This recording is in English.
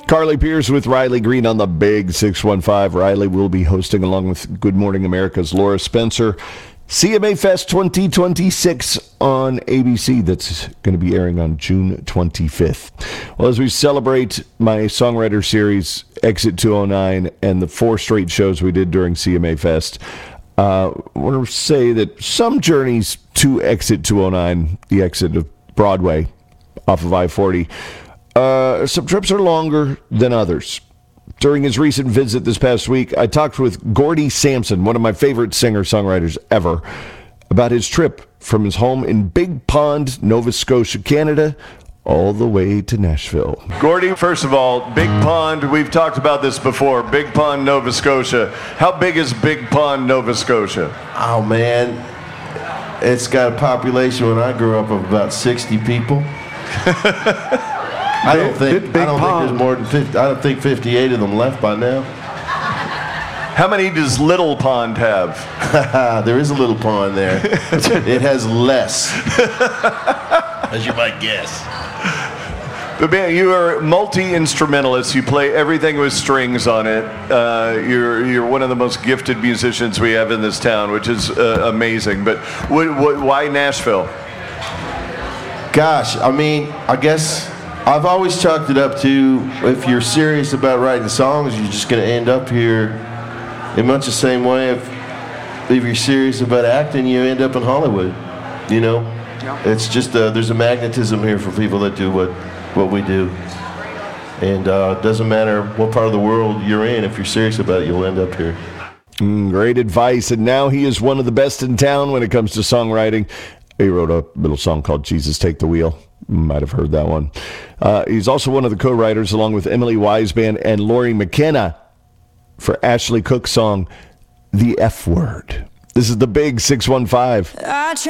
Carly Pierce with Riley Green on the Big 615. Riley will be hosting, along with Good Morning America's Laura Spencer, CMA Fest 2026 on ABC. That's going to be airing on June 25th. Well, as we celebrate my songwriter series, Exit 209, and the 4 straight shows we did during CMA Fest, I want to say that some journeys to Exit 209, the exit of Broadway off of I-40, some trips are longer than others. During his recent visit this past week, I talked with Gordie Sampson, one of my favorite singer-songwriters ever, about his trip from his home in Big Pond, Nova Scotia, Canada, all the way to Nashville. Gordie, first of all, Big Pond, we've talked about this before, Big Pond, Nova Scotia. How big is Big Pond, Nova Scotia? Oh, man, it's got a population when I grew up of about 60 people. I don't think there's more than 50. I don't think 58 of them left by now. How many does Little Pond have? There is a little pond there. It has less, as you might guess. But man, you are multi-instrumentalist. You play everything with strings on it. You're one of the most gifted musicians we have in this town, which is amazing. But why Nashville? Gosh, I mean, I guess I've always chalked it up to, if you're serious about writing songs, you're just going to end up here in much the same way. If you're serious about acting, you end up in Hollywood. You know, it's just there's a magnetism here for people that do what we do, and it doesn't matter what part of the world you're in. If you're serious about it, you'll end up here. Great advice. And now he is one of the best in town when it comes to songwriting. He wrote a little song called Jesus Take the Wheel. Might have heard that one. He's also one of the co-writers, along with Emily Weisband and Lori McKenna, for Ashley Cook's song, The F Word. This is the Big 615.